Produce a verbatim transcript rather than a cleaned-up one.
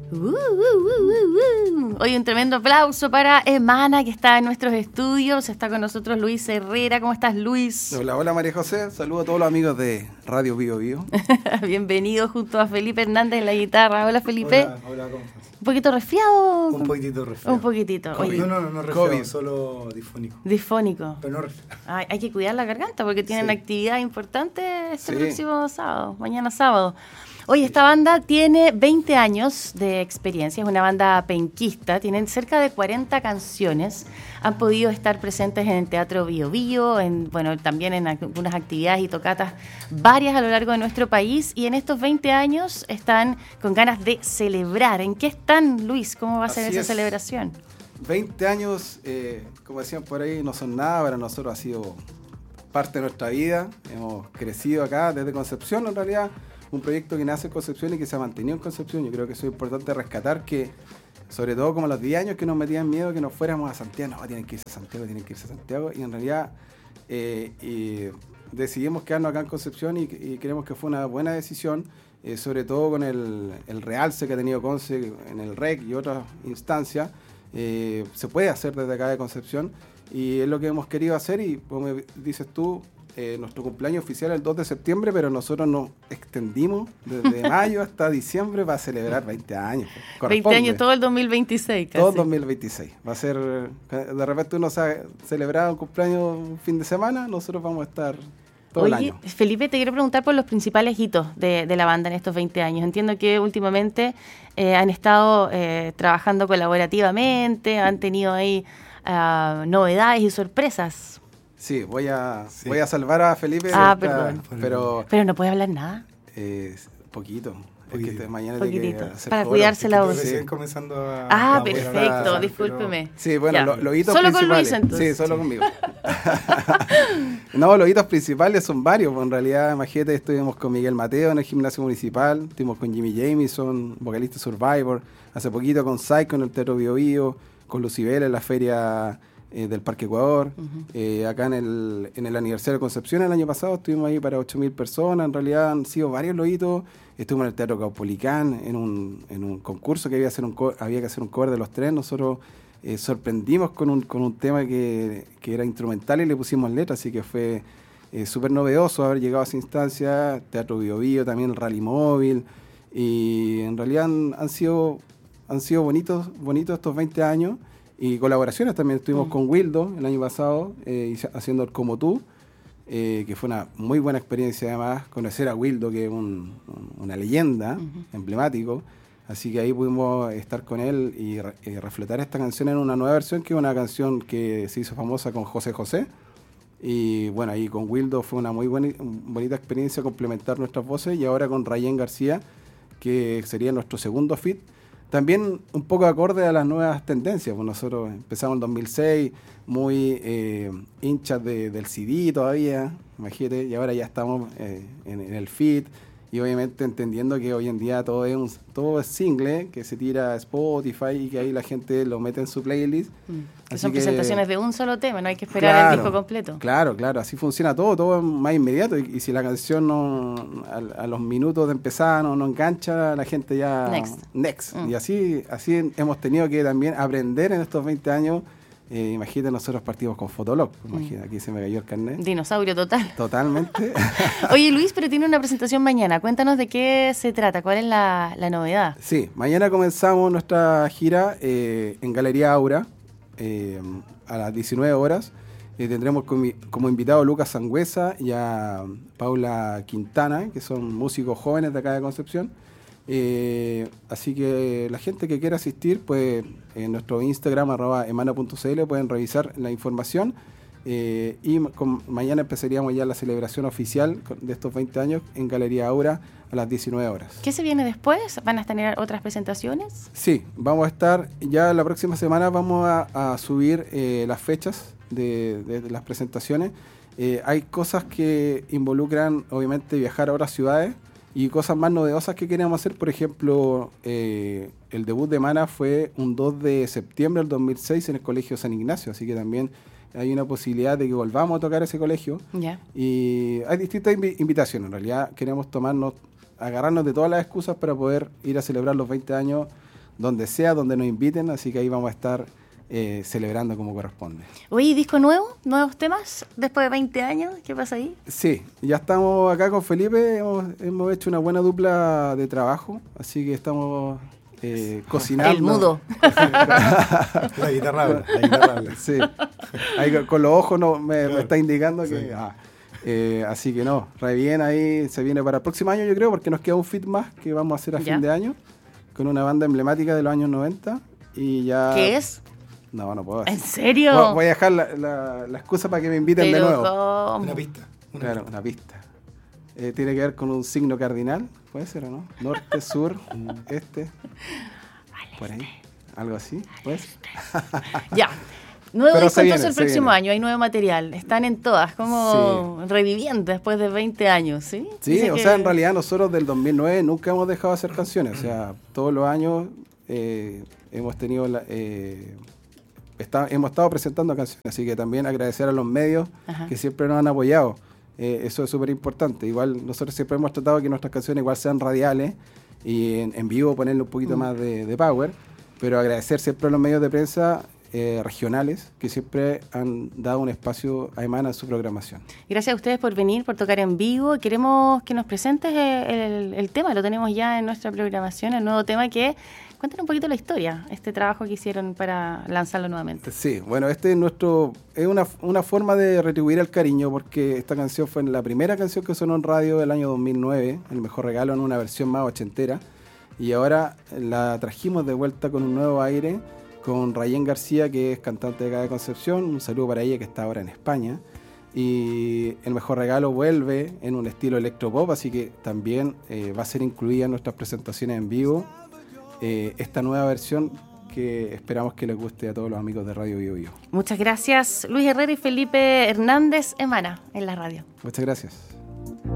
Uh, uh, uh, uh, uh. Hoy un tremendo aplauso para Emana, que está en nuestros estudios. Está con nosotros Luis Herrera. ¿Cómo estás, Luis? Hola, hola María José. Saludos a todos los amigos de Radio Bio Bio. Bienvenido junto a Felipe Hernández en la guitarra. Hola, Felipe. Hola, hola, ¿cómo estás? ¿Un poquito resfriado? Un poquitito resfriado. Un poquitito. Oye, no, no, no, no resfriado, COVID. Solo disfónico. Disfónico. Pero no resfriado. Ay, hay que cuidar la garganta porque tienen Sí. actividad importante este Sí. próximo sábado, mañana sábado. Oye, esta banda tiene veinte años de experiencia, es una banda penquista, tienen cerca de cuarenta canciones, han podido estar presentes en el Teatro Bio Bio, en, bueno, también en algunas actividades y tocatas varias a lo largo de nuestro país, y en estos veinte años están con ganas de celebrar. ¿En qué están, Luis? ¿Cómo va a ser Así esa es. celebración? veinte años, eh, como decían por ahí, no son nada, para nosotros ha sido parte de nuestra vida. Hemos crecido acá desde Concepción, en realidad, un proyecto que nace en Concepción y que se ha mantenido en Concepción. Yo creo que eso es importante rescatar, que sobre todo como a los diez años que nos metían miedo que nos fuéramos a Santiago, no, tienen que irse a Santiago, tienen que irse a Santiago, y en realidad eh, y decidimos quedarnos acá en Concepción y, y creemos que fue una buena decisión, eh, sobre todo con el, el realce que ha tenido Conce en el R E C y otras instancias. Eh, se puede hacer desde acá de Concepción y es lo que hemos querido hacer, y como dices tú, eh, nuestro cumpleaños oficial es el dos de septiembre, pero nosotros nos extendimos desde mayo hasta diciembre para celebrar veinte años. veinte años, todo el dos mil veintiséis casi. Todo el dos mil veintiséis. Va a ser, de repente uno se ha celebrado un cumpleaños un fin de semana, nosotros vamos a estar todo Oye, el año. Felipe, te quiero preguntar por los principales hitos de, de la banda en estos veinte años. Entiendo que últimamente eh, han estado eh, trabajando colaborativamente, han tenido ahí uh, novedades y sorpresas. Sí, voy a, Sí. voy a salvar a Felipe. Ah, de esta- perdón. Pero Pero no puede hablar nada. eh, poquito. Es que Poquitito. te- mañana tiene que Poquitito, hacer para coro. cuidarse la Estoy voz. recién Sí. comenzando a... Ah, a perfecto, pero- discúlpeme. Sí, bueno, Ya. lo- los hitos Solo con principales. Luis, entonces. Sí, solo conmigo. No, los hitos principales son varios. Pues en realidad, imagínate, estuvimos con Miguel Mateo en el gimnasio municipal, estuvimos con Jimmy Jamison, vocalista Survivor, hace poquito con Psycho en el Teatro Bio Bio, con Lucibel en la feria eh, del Parque Ecuador, Ujú. eh, acá en el, en el aniversario de Concepción el año pasado estuvimos ahí para ocho mil personas. En realidad han sido varios los hitos. Estuvimos en el Teatro Caupolicán en un, en un concurso que había, hacer un co- había que hacer un cover de los tres. Nosotros eh, sorprendimos con un, con un tema que, que era instrumental y le pusimos letra, así que fue eh, súper novedoso haber llegado a esa instancia. Teatro Bio Bio, también el Rally Móvil, y en realidad han, han sido han sido bonitos bonitos estos veinte años, y colaboraciones también. Estuvimos Mm. con Wildo el año pasado eh, hice- haciendo el Como Tú, eh, que fue una muy buena experiencia, además conocer a Wildo, que es un- un- una leyenda, Ujú. emblemático. Así que ahí pudimos estar con él y, re- y refletar esta canción en una nueva versión, que es una canción que se hizo famosa con José José. Y bueno, ahí con Wildo fue una muy buena, bonita experiencia complementar nuestras voces, y ahora con Rayén García, que sería nuestro segundo feat. También un poco acorde a las nuevas tendencias, pues nosotros empezamos en dos mil seis muy eh, hinchas de, del C D todavía, imagínate, y ahora ya estamos eh, en, en el feat, y obviamente entendiendo que hoy en día todo es, un, todo es single, que se tira a Spotify y que ahí la gente lo mete en su playlist. Mm. Que Así son que- presentaciones de un solo tema, no hay que esperar Claro, el disco completo. Claro, claro, así funciona todo, todo es más inmediato, y, y si la canción no a, a los minutos de empezar no, no engancha, la gente ya Next. next. Mm. Y así así hemos tenido que también aprender en estos veinte años. Eh, imagínate, nosotros partimos con Fotolog, imagínate, aquí se me cayó el carnet. Dinosaurio total. Totalmente. Oye, Luis, pero tiene una presentación mañana. Cuéntanos de qué se trata, cuál es la, la novedad. Sí, mañana comenzamos nuestra gira eh, en Galería Aura eh, a las diecinueve horas. Eh, tendremos como, como invitado a Lucas Sangüesa y a Paula Quintana, que son músicos jóvenes de acá de Concepción. Eh, así que la gente que quiera asistir, pues en nuestro Instagram, arroba emana punto c l, pueden revisar la información. Eh, y ma- con- mañana empezaríamos ya la celebración oficial con- de estos veinte años en Galería Aura a las diecinueve horas. ¿Qué se viene después? ¿Van a tener otras presentaciones? Sí, vamos a estar, ya la próxima semana vamos a, a subir eh, las fechas de, de- de las presentaciones. Eh, hay cosas que involucran, obviamente, viajar a otras ciudades, y cosas más novedosas que queremos hacer. Por ejemplo, eh, el debut de Emana fue un dos de septiembre del dos mil seis en el Colegio San Ignacio, así que también hay una posibilidad de que volvamos a tocar ese colegio. Ya. Y hay distintas invi- invitaciones. En realidad queremos tomarnos, agarrarnos de todas las excusas para poder ir a celebrar los veinte años donde sea, donde nos inviten, así que ahí vamos a estar eh, celebrando como corresponde. Oye, ¿disco nuevo? ¿Nuevos temas? Después de veinte años, ¿qué pasa ahí? Sí, ya estamos acá con Felipe, hemos, hemos hecho una buena dupla de trabajo, así que estamos eh, cocinando. El mudo. La guitarra habla, la guitarra habla. Sí, ahí con, con los ojos no, me, claro. me está indicando que... Sí. Ah, eh, así que no, re bien ahí, se viene para el próximo año yo creo, porque nos queda un fit más que vamos a hacer a ¿Ya? fin de año, con una banda emblemática de los años noventa y ya... ¿Qué es? No, no puedo hacer. ¿En serio? Voy a dejar la, la, la excusa para que me inviten Pero de nuevo. ¿cómo? Una pista. Una claro, pista. una pista. Eh, tiene que ver con un signo cardinal, puede ser o no. Norte, sur, este. Por ahí. Algo así, pues. Ya. Nuevo Pero disco viene, entonces el próximo viene. año, hay nuevo material. Están en todas, como sí. reviviendo después de veinte años, ¿sí? Sí, Dice o que... sea, en realidad nosotros del dos mil nueve nunca hemos dejado de hacer canciones. O sea, todos los años eh, hemos tenido la... Eh, Está, hemos estado presentando canciones, así que también agradecer a los medios Ajá. que siempre nos han apoyado. Eh, eso es súper importante. Igual nosotros siempre hemos tratado que nuestras canciones igual sean radiales y en, en vivo ponerle un poquito mm. más de, de power, pero agradecer siempre a los medios de prensa eh, regionales que siempre han dado un espacio a Emana en su programación. Gracias a ustedes por venir, por tocar en vivo. Queremos que nos presentes el, el tema, lo tenemos ya en nuestra programación, el nuevo tema que... Cuéntanos un poquito la historia, este trabajo que hicieron para lanzarlo nuevamente. Sí, bueno, este es nuestro es una, una forma de retribuir el cariño, porque esta canción fue la primera canción que sonó en radio del año dos mil nueve, El Mejor Regalo, en una versión más ochentera, y ahora la trajimos de vuelta con un nuevo aire, con Rayén García, que es cantante de acá de Concepción, un saludo para ella que está ahora en España, y El Mejor Regalo vuelve en un estilo electropop, así que también eh, va a ser incluida en nuestras presentaciones en vivo, Eh, esta nueva versión que esperamos que les guste a todos los amigos de Radio Bio Bio. Muchas gracias, Luis Herrera y Felipe Hernández, Emana, en la radio. Muchas gracias.